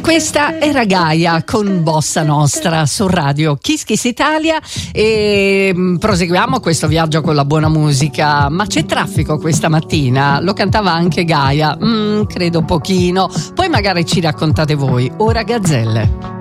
Questa era Gaia con Bossa Nostra su Radio Kiss Kiss Italia e proseguiamo questo viaggio con la buona musica. Ma c'è traffico questa mattina? Lo cantava anche Gaia? Credo pochino. Poi magari ci raccontate voi. Ora Gazzelle.